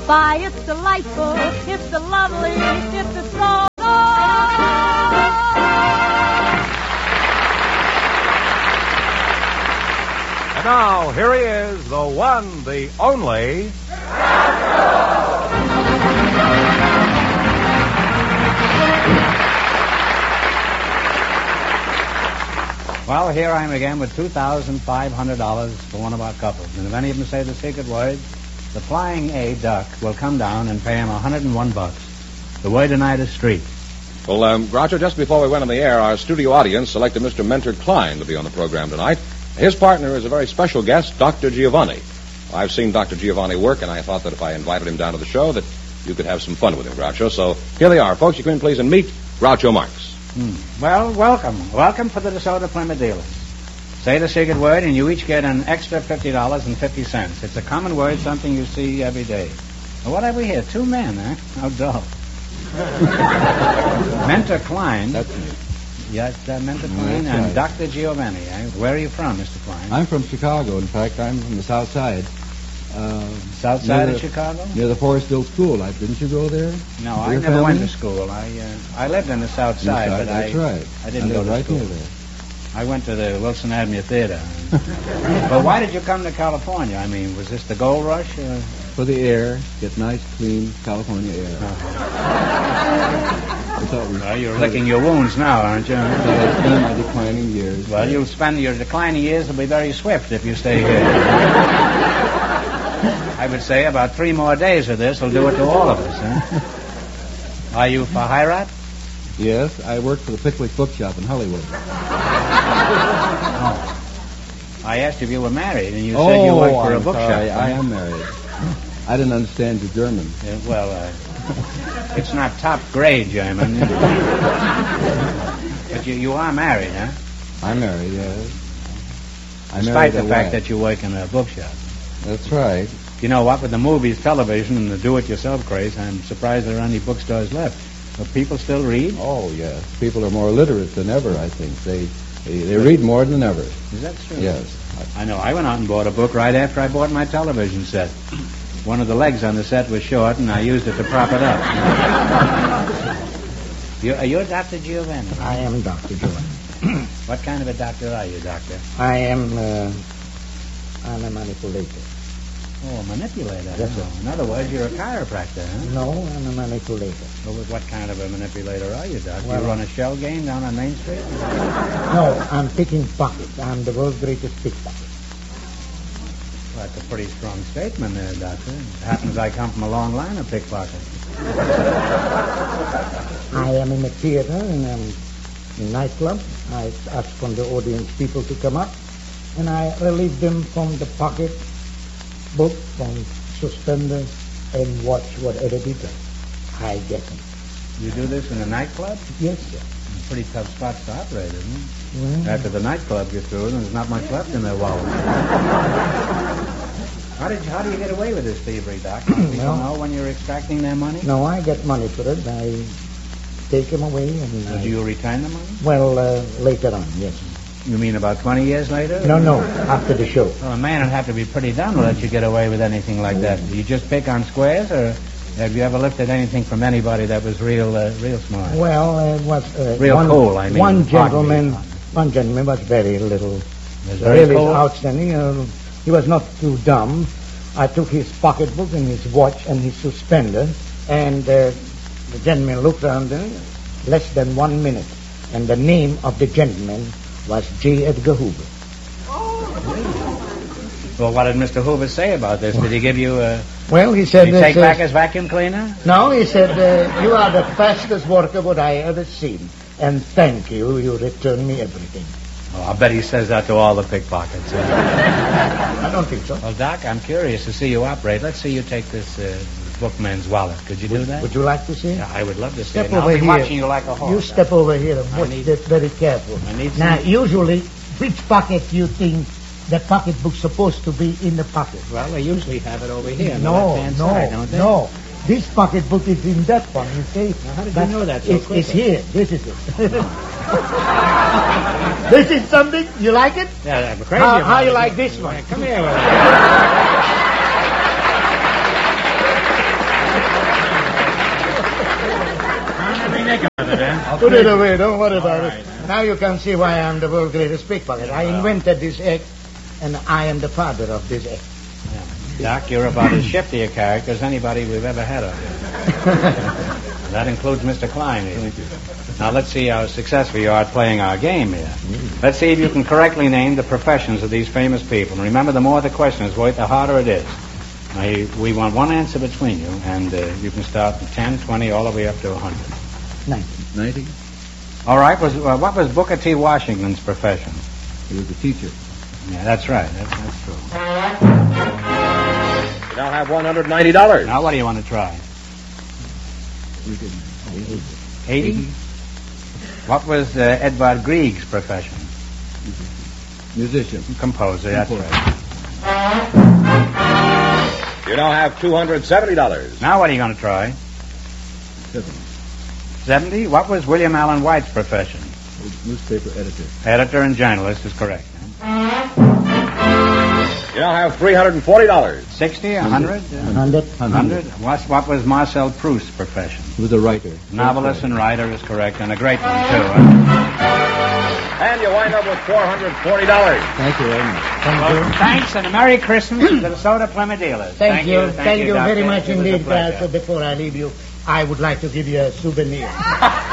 Why, it's delightful, it's the lovely, it's the so. And now, here he is, the one, the only... Well, here I am again with $2,500 for one of our couples. And if any of them say the secret word, the Flying A Duck will come down and pay him $101. The word tonight is street. Well, Groucho, just before we went on the air, our studio audience selected Mr. Mentor Klein to be on the program tonight. His partner is a very special guest, Dr. Giovanni. I've seen Dr. Giovanni work, and I thought that if I invited him down to the show, that you could have some fun with him, Groucho. So here they are. Folks, you come in, please, and meet Groucho Marx. Well, welcome. Welcome for the DeSoto Plymouth dealers. Say the secret word, and you each get an extra $50.50. It's a common word, something you see every day. Well, what have we here? Two men, huh? How dull. Mentor Klein. That's me. Yes, Mentor Klein and right. Dr. Giovanni. Where are you from, Mr. Klein? I'm from Chicago. In fact, I'm from the South Side. South side of Chicago? Near the Forest Hill School. Didn't you go there? No, I never went to school. I lived in the South Side, but that's right. I didn't go to right school. Near there. I went to the Wilson Avenue Theater. But why did you come to California? I mean, was this the gold rush? For the air, get nice, clean California air. Well, you're licking your wounds now, aren't you? It's been my declining years. Well, you'll spend your declining years will be very swift if you stay here. I would say about 3 more days of this will do it to all of us. Huh? Are you for Hirat? Yes, I work for the Pickwick Bookshop in Hollywood. Oh. I asked if you were married, and you said you worked for a bookshop. Sorry, I am married. I didn't understand your German. It's not top grade German. But you are married, huh? I'm married, yes. Despite the fact that you work in a bookshop. That's right. You know what? With the movies, television, and the do-it-yourself craze, I'm surprised there are any bookstores left. But people still read? Oh, yes. People are more literate than ever, I think. They read more than ever. Is that true? Yes. I know. I went out and bought a book right after I bought my television set. One of the legs on the set was short, and I used it to prop it up. You're Dr. Giovanni? I am Dr. Giovanni. What kind of a doctor are you, doctor? I am I'm a manipulator. Oh, a manipulator. Yes, sir. In other words, you're a chiropractor, huh? No, I'm a manipulator. Well, what kind of a manipulator are you, Doc? Well, you run a shell game down on Main Street? No, I'm picking pockets. I'm the world's greatest pickpocket. Well, that's a pretty strong statement there, Doctor. It happens I come from a long line of pickpockets. I am in a theater and I'm in a nightclub. I ask from the audience people to come up, and I relieve them from the pocket book, from suspender, and watch whatever they do. I get them. You do this in a nightclub? Yes, sir. Pretty tough spots to operate, isn't it? Well, After the nightclub gets through, there's not much left in their wallet. How do you get away with this thievery, Doc? Do people know when you're extracting their money? No, I get money for it. I take them away. And do you return the money? Well, later on, yes. You mean about 20 years later? No, after the show. Well, a man would have to be pretty dumb to let you get away with anything like that. Do you just pick on squares, or have you ever lifted anything from anybody that was real smart? Well, it was cool, I mean. One gentleman was very little, very cool? outstanding. He was not too dumb. I took his pocketbook and his watch and his suspender, and the gentleman looked around there, less than 1 minute, and the name of the gentleman was J. Edgar Hoover. Well, what did Mr. Hoover say about this? Did he give you a... Well, he said... Did he take back his vacuum cleaner? No, he said, you are the fastest worker what I ever seen. And thank you, you returned me everything. Oh, I bet he says that to all the pickpockets. I don't think so. Well, Doc, I'm curious to see you operate. Let's see you take this bookman's wallet. Could you do that? Would you like to see it? Yeah, I would love to see Step it. over I'll be here. watching you like a hawk. You step over here and watch it very careful. Now, usually, which pocket you think the pocketbook's supposed to be in the pocket? Well, they usually have it over here on the No, left-hand side, don't they? no. This pocketbook is in that one, you see. Now, how did you know that so quickly? It's here. This is it. This is something? You like it? Yeah, I'm crazy How you it. like this one? Come here. Put it away. Don't worry about it. Now you can see why I'm the world's greatest pickpocket. I invented this act, and I am the father of this act. Doc, you're about as shifty a character as anybody we've ever had up here. That includes Mr. Klein here. Now, let's see how successful you are at playing our game here. Let's see if you can correctly name the professions of these famous people. And remember, the more the question is worth, the harder it is. Now, we want one answer between you, and you can start from 10, 20, all the way up to 100. 90? All right. What was Booker T. Washington's profession? He was a teacher. Yeah, that's right. That's true. You now have $190. Now, what do you want to try? 80? What was Edvard Grieg's profession? Musician. Composer, that's right. You now have $270. Now, what are you going to try? 70? What was William Allen White's profession? Newspaper editor. Editor and journalist is correct. You now have $340. 60, 100? 100. What was Marcel Proust's profession? He was a writer. Novelist and writer is correct, and a great one, too. And you wind up with $440. Thank you very much. Thanks, and a Merry Christmas to the Soda Plymouth dealers. Thank you Doctor. very much It was a indeed, pleasure. guys. So before I leave you, I would like to give you a souvenir.